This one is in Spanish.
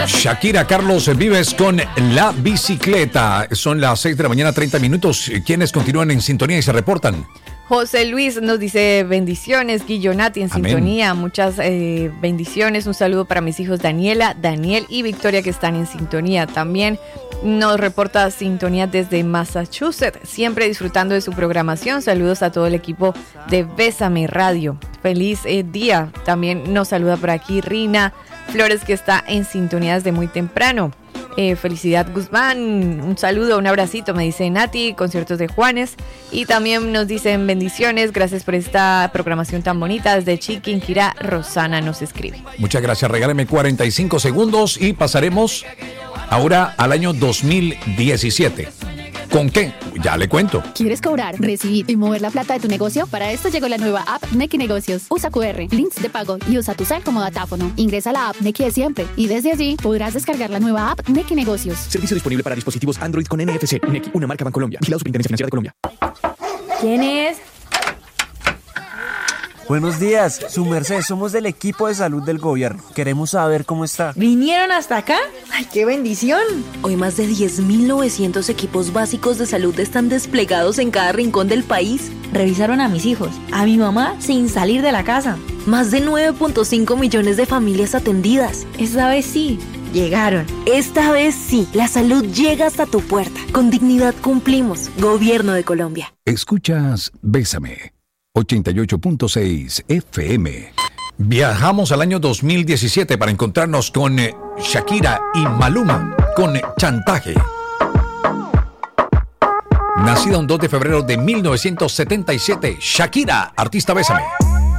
Shakira, Carlos Vives con La Bicicleta. Son las 6 de la mañana, 30 minutos. ¿Quiénes continúan en sintonía y se reportan? José Luis nos dice bendiciones, Guillonati en Amén. sintonía, muchas bendiciones, un saludo para mis hijos Daniela, Daniel y Victoria que están en sintonía. También nos reporta sintonía desde Massachusetts, siempre disfrutando de su programación. Saludos a todo el equipo de Bésame Radio. Feliz día. También nos saluda por aquí Rina Flores que está en sintonía desde muy temprano. Felicidad Guzmán, un saludo, un abracito, me dice Nati, conciertos de Juanes. Y también nos dicen bendiciones, gracias por esta programación tan bonita. Desde Chiquinquirá, Rosana nos escribe. Muchas gracias, regáleme 45 segundos y pasaremos ahora al año 2017. ¿Con qué? Ya le cuento. ¿Quieres cobrar, recibir y mover la plata de tu negocio? Para esto llegó la nueva app Nequi Negocios. Usa QR, links de pago y usa tu cel como datáfono. Ingresa a la app Nequi de siempre y desde allí podrás descargar la nueva app Nequi Negocios. Servicio disponible para dispositivos Android con NFC. Nequi, una marca Bancolombia. Vigilado Superintendencia Financiera de Colombia. ¿Quién es? Buenos días, su merced, somos del equipo de salud del gobierno. Queremos saber cómo está. ¿Vinieron hasta acá? ¡Ay, qué bendición! Hoy más de 10.900 equipos básicos de salud están desplegados en cada rincón del país. Revisaron a mis hijos, a mi mamá sin salir de la casa. Más de 9.5 millones de familias atendidas. Esta vez sí, llegaron. Esta vez sí, la salud llega hasta tu puerta. Con dignidad cumplimos. Gobierno de Colombia. Escuchas Bésame, 88.6 FM. Viajamos al año 2017 para encontrarnos con Shakira y Maluma con Chantaje. Nacida un 2 de febrero de 1977, Shakira, artista Bésame.